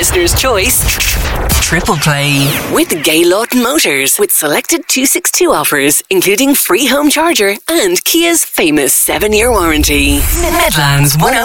listener's choice. Triple Play with Gaylord Motors, with selected 262 offers, including free home charger and Kia's famous 7-year warranty. Midlands 103.